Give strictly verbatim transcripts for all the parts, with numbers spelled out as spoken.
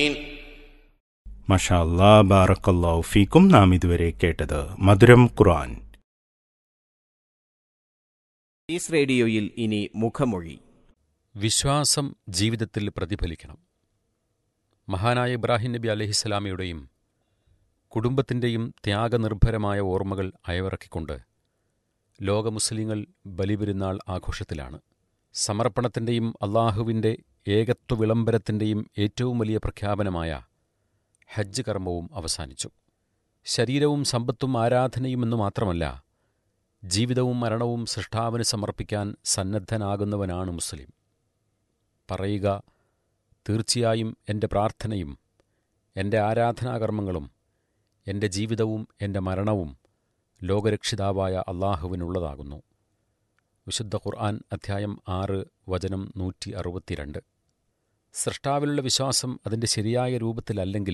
മാഷാ അല്ലാ, ബാറക്കല്ലാഹു ഫീക്കും. നാം ഇതുവരെ കേട്ടത് മധുരം ഖുർആൻ. ഈസ് റേഡിയോയിൽ ഇനി മുഖമൊഴി. വിശ്വാസം ജീവിതത്തിൽ പ്രതിഫലിക്കണം. മഹാനായ ഇബ്രാഹിം നബി അലൈഹിസ്സലാമയുടെയും കുടുംബത്തിൻ്റെയും ത്യാഗനിർഭരമായ ഓർമ്മകൾ അയവിറക്കിക്കൊണ്ട് ലോക മുസ്ലിങ്ങൾ ബലിപെരുന്നാൾ ആഘോഷത്തിലാണ്. സമർപ്പണത്തിൻ്റെയും അള്ളാഹുവിൻ്റെ ഏകത്വ വിളംബരത്തിൻ്റെയും ഏറ്റവും വലിയ പ്രഖ്യാപനമായ ഹജ്ജ് കർമ്മവും അവസാനിച്ചു. ശരീരവും സമ്പത്തും ആരാധനയും എന്നു മാത്രമല്ല, ജീവിതവും മരണവും സൃഷ്ടാവിന് സമർപ്പിക്കാൻ സന്നദ്ധനാകുന്നവനാണ് മുസ്ലിം. പറയുക, തീർച്ചയായും എൻ്റെ പ്രാർത്ഥനയും എൻ്റെ ആരാധനാകർമ്മങ്ങളും എൻ്റെ ജീവിതവും എൻ്റെ മരണവും ലോകരക്ഷിതാവായ അള്ളാഹുവിനുള്ളതാകുന്നു. വിശുദ്ധ ഖുർആൻ അധ്യായം ആറ് വചനം നൂറ്റി അറുപത്തിരണ്ട്. സൃഷ്ടാവിലുള്ള വിശ്വാസം അതിൻ്റെ ശരിയായ രൂപത്തിലല്ലെങ്കിൽ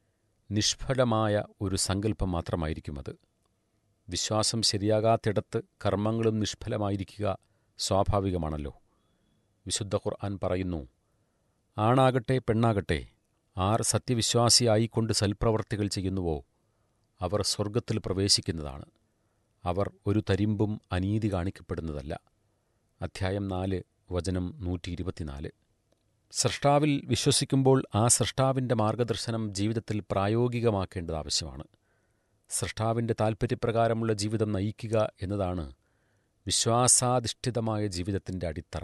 നിഷ്ഫലമായ ഒരു സങ്കല്പം മാത്രമായിരിക്കും അത്. വിശ്വാസം ശരിയാകാത്തിടത്ത് കർമ്മങ്ങളും നിഷ്ഫലമായിരിക്കുക സ്വാഭാവികമാണല്ലോ. വിശുദ്ധ ഖുർആൻ പറയുന്നു, ആണാകട്ടെ പെണ്ണാകട്ടെ ആർ സത്യവിശ്വാസിയായിക്കൊണ്ട് സൽപ്രവർത്തികൾ ചെയ്യുന്നുവോ അവർ സ്വർഗത്തിൽ പ്രവേശിക്കുന്നതാണ്. അവർ ഒരു തരിമ്പും അനീതി കാണിക്കപ്പെടുന്നതല്ല. അധ്യായം നാല് വചനം നൂറ്റി ഇരുപത്തിനാല്. സൃഷ്ടാവിൽ വിശ്വസിക്കുമ്പോൾ ആ സൃഷ്ടാവിൻ്റെ മാർഗദർശനം ജീവിതത്തിൽ പ്രായോഗികമാക്കേണ്ടത് ആവശ്യമാണ്. സൃഷ്ടാവിൻ്റെ താൽപ്പര്യപ്രകാരമുള്ള ജീവിതം നയിക്കുക എന്നതാണ് വിശ്വാസാധിഷ്ഠിതമായ ജീവിതത്തിൻ്റെ അടിത്തറ.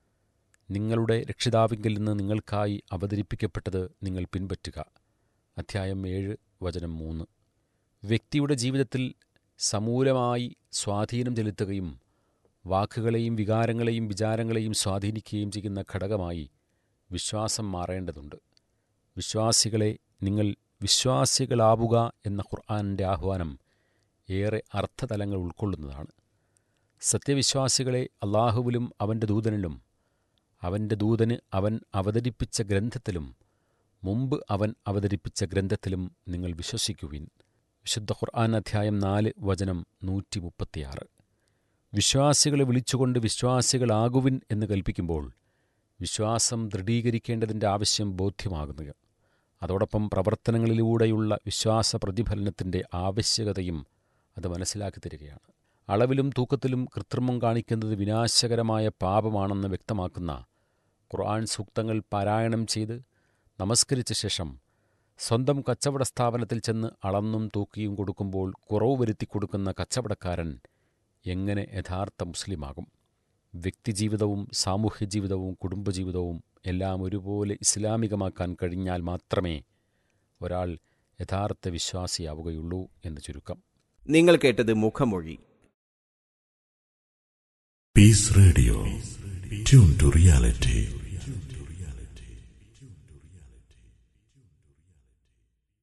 നിങ്ങളുടെ രക്ഷിതാവിങ്കിൽ നിന്ന് നിങ്ങൾക്കായി അവതരിപ്പിക്കപ്പെട്ടത് നിങ്ങൾ പിൻപറ്റുക. അധ്യായം ഏഴ് വചനം മൂന്ന്. വ്യക്തിയുടെ ജീവിതത്തിൽ സമൂലമായി സ്വാധീനം ചെലുത്തുകയും വാക്കുകളെയും വികാരങ്ങളെയും വിചാരങ്ങളെയും സ്വാധീനിക്കുകയും ചെയ്യുന്ന ഘടകമായി വിശ്വാസം മാറേണ്ടതുണ്ട്. വിശ്വാസികളെ, നിങ്ങൾ വിശ്വാസികളാവുക എന്ന ഖുർആനിൻ്റെ ആഹ്വാനം ഏറെ അർത്ഥതലങ്ങൾ ഉൾക്കൊള്ളുന്നതാണ്. സത്യവിശ്വാസികളെ അള്ളാഹുവിലും അവൻ്റെ ദൂതനിലും അവൻ്റെ ദൂതന് അവൻ അവതരിപ്പിച്ച ഗ്രന്ഥത്തിലും മുമ്പ് അവൻ അവതരിപ്പിച്ച ഗ്രന്ഥത്തിലും നിങ്ങൾ വിശ്വസിക്കുവിൻ. വിശുദ്ധ ഖുർആൻ അധ്യായം നാല് വചനം നൂറ്റി മുപ്പത്തിയാറ്. വിശ്വാസികളെ വിളിച്ചുകൊണ്ട് വിശ്വാസികളാകുവിൻ എന്ന് കൽപ്പിക്കുമ്പോൾ വിശ്വാസം ദൃഢീകരിക്കേണ്ടതിൻ്റെ ആവശ്യം ബോധ്യമാകുന്നു. അതോടൊപ്പം പ്രവർത്തനങ്ങളിലൂടെയുള്ള വിശ്വാസ പ്രതിഫലനത്തിൻ്റെ ആവശ്യകതയും അത് മനസ്സിലാക്കി തരികയാണ്. അളവിലും തൂക്കത്തിലും കൃത്രിമം കാണിക്കുന്നത് വിനാശകരമായ പാപമാണെന്ന് വ്യക്തമാക്കുന്ന ഖുർആൻ സൂക്തങ്ങൾ പാരായണം ചെയ്ത് നമസ്കരിച്ച ശേഷം സ്വന്തം കച്ചവട സ്ഥാപനത്തിൽ ചെന്ന് അളന്നും തൂക്കിയും കൊടുക്കുമ്പോൾ കുറവ് വരുത്തി കൊടുക്കുന്ന കച്ചവടക്കാരൻ എങ്ങനെ യഥാർത്ഥ മുസ്ലിമാകും? വ്യക്തിജീവിതവും സാമൂഹ്യ ജീവിതവും കുടുംബജീവിതവും എല്ലാം ഒരുപോലെ ഇസ്ലാമികമാക്കാൻ കഴിഞ്ഞാൽ മാത്രമേ ഒരാൾ യഥാർത്ഥ വിശ്വാസിയാവുകയുള്ളൂ എന്ന് ചുരുക്കം. നിങ്ങൾ കേട്ടത് മുഖമൊഴി. Piece radio, tune to reality.